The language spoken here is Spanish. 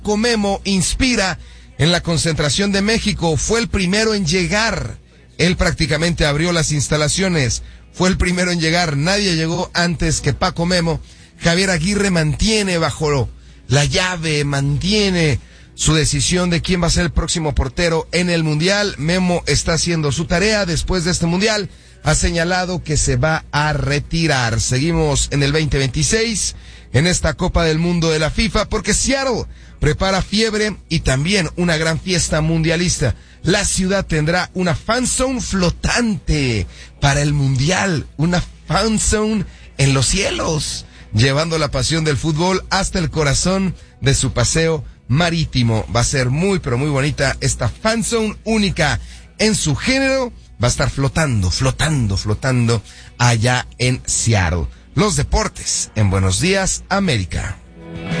Paco Memo inspira en la concentración de México. Fue el primero en llegar. Él prácticamente abrió las instalaciones. Fue el primero en llegar. Nadie llegó antes que Paco Memo. Javier Aguirre mantiene bajo la llave, mantiene su decisión de quién va a ser el próximo portero en el Mundial. Memo está haciendo su tarea después de este Mundial. Ha señalado que se va a retirar. Seguimos en el 2026, en esta Copa del Mundo de la FIFA, porque Seattle prepara fiebre y también una gran fiesta mundialista. La ciudad tendrá una fan zone flotante para el Mundial, una fan zone en los cielos, llevando la pasión del fútbol hasta el corazón de su paseo marítimo. Va a ser muy, pero muy bonita esta fan zone única en su género. Va a estar flotando allá en Seattle. Los deportes en Buenos Días, América.